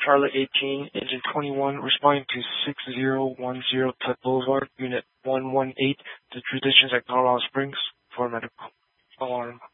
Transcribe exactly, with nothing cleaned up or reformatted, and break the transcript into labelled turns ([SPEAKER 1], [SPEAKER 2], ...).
[SPEAKER 1] Charlie eighteen, Engine twenty-one, responding to six zero one zero Tut Boulevard, Unit one one eight, the Traditions at Colorado Springs, for medical alarm.